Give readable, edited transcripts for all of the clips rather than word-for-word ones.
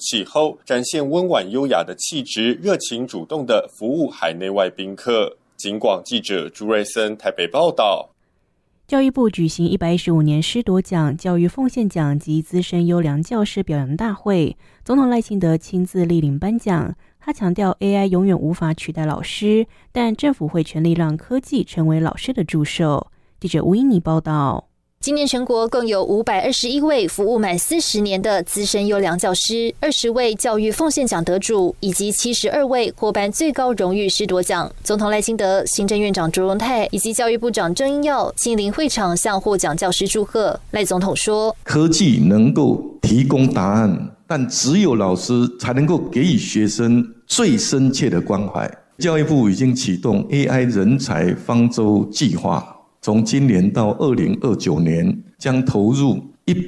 气候，展现温婉优雅的气质，热情主动的服务海内外宾客。警广记者朱瑞森台北报道。 教育部举行115年师铎奖、教育奉献奖及资深优良教师表扬大会，总统赖清德亲自莅临颁奖。他强调 AI 永远无法取代老师，但政府会全力让科技成为老师的助手。记者吴英妮报道。 今年全国共有521位服务满40年的资深优良教师，20位教育奉献奖得主，以及72位获颁最高荣誉师铎奖。总统赖清德、行政院长卓荣泰以及教育部长郑英耀亲临会场向获奖教师祝贺。赖总统说：“ 科技能够提供答案，但只有老师才能够给予学生最深切的关怀。教育部已经启动 AI 人才方舟计划。”从今年到2029年，将投入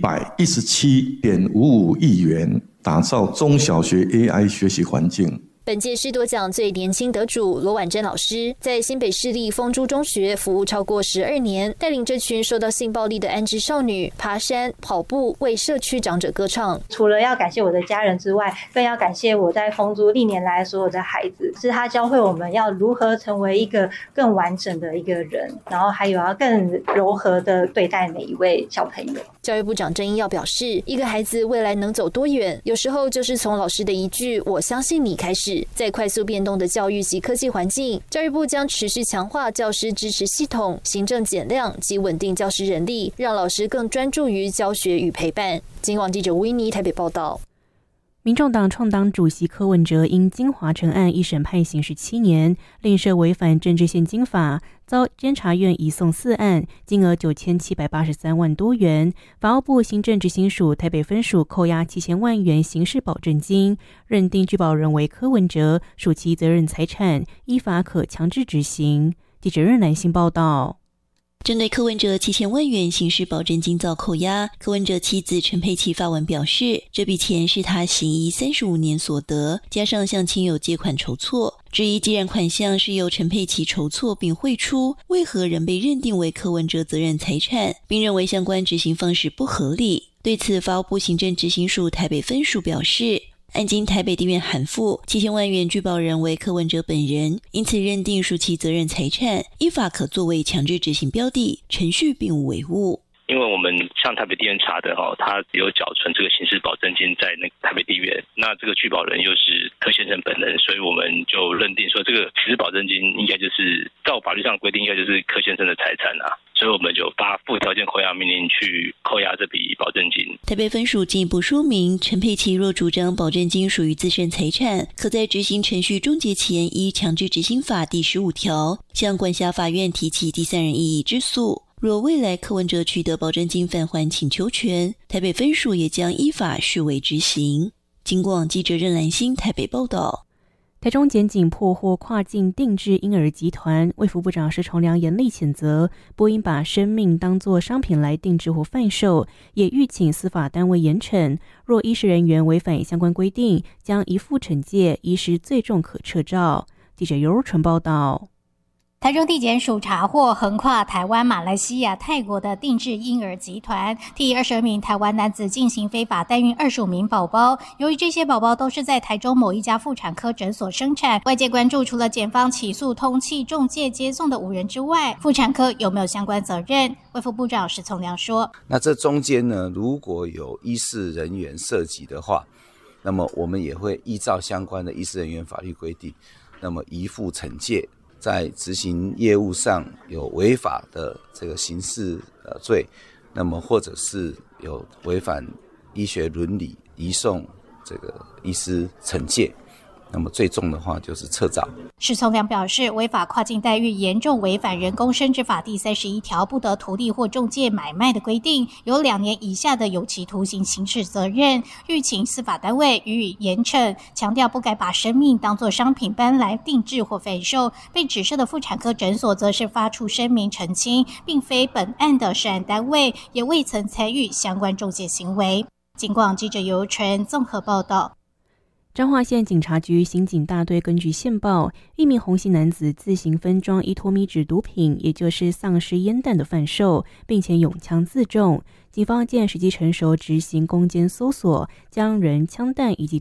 117.55亿元，打造中小学 AI 学习环境。 本届师铎奖最年轻得主罗婉珍老师，在新北市立丰珠中学服务超过12年，带领这群受到性暴力的安置少女爬山、跑步，为社区长者歌唱。 除了要感谢我的家人之外，更要感谢我在丰珠历年来所有的孩子，是他教会我们要如何成为一个更完整的一个人，然后还有要更柔和的对待每一位小朋友。 教育部长郑英耀表示，一个孩子未来能走多远，有时候就是从老师的一句“我相信你”开始。在快速变动的教育及科技环境，教育部将持续强化教师支持系统、行政减量及稳定教师人力，让老师更专注于教学与陪伴。警广记者吴依妮台北报道。 民众党创党主席柯文哲因金华城案一审判刑17年，另涉违反政治献金法，遭监察院移送4案，金额9783万多元。法务部行政执行署台北分署扣押7000万元刑事保证金，认定具保人为柯文哲，属其责任财产，依法可强制执行。记者任兰心报道。 针对柯文哲7000万元刑事保证金遭扣押，柯文哲妻子陈佩琪发文表示，这笔钱是他行医35年所得，加上向亲友借款筹措。质疑既然款项是由陈佩琪筹措并汇出，为何仍被认定为柯文哲责任财产，并认为相关执行方式不合理。对此，法务部行政执行署台北分署表示，案经台北地院函复，7000万元具保人为柯文哲本人，因此认定属其责任财产，依法可作为强制执行标的，程序并无违误。 因为我们向台北地院查的他有缴存这个刑事保证金在那个台北地院，那这个具保人又是柯先生本人，所以我们就认定说这个刑事保证金应该就是照法律上规定应该就是柯先生的财产啊。所以我们就发附条件扣押命令去扣押这笔保证金。 台北分署进一步说明，陈佩琪若主张保证金属于自身财产，可在执行程序终结前依强制执行法第15条向管辖法院提起第三人异议之诉。若未来柯文哲取得保证金返还请求权，台北分署也将依法视为执行。警广记者任兰心台北报道。 台中检警破获跨境定制婴儿集团，卫福部长施崇良严厉谴责，不应把生命当作商品来定制或贩售，也吁请司法单位严惩。若医事人员违反相关规定，将依附惩戒，医师最重可撤照。记者尤如纯报道。 台中地检署查获横跨台湾、马来西亚、泰国的定制婴儿集团，替22名台湾男子进行非法代孕25名宝宝。由于这些宝宝都是在台中某一家妇产科诊所生产，外界关注除了检方起诉通缉中介接送的5人之外，妇产科有没有相关责任？卫福部长施从良说：“ 那这中间呢，如果有医事人员涉及的话，那么我们也会依照相关的医事人员法律规定，那么依附惩戒。”在执行业务上有违法的这个刑事罪，那么或者是有违反医学伦理，移送这个医师惩戒，那么最重的话就是撤照。 施从良表示，违法跨境代孕严重违反人工生殖法第31条不得图利或中介买卖的规定，有2年以下的有期徒刑刑事责任，吁请司法单位予以严惩，强调不该把生命当作商品搬来定制或贩售。被指涉的妇产科诊所则是发出声明澄清，并非本案的涉案单位，也未曾参与相关中介行为。警广记者尤纯综合报道。 彰化县警察局刑警大队根据线报，一名洪姓男子自行分装1托米脂毒品，也就是丧尸烟弹的贩售，并且拥枪自重。警方见时机成熟，执行攻坚搜索，将人、枪弹以及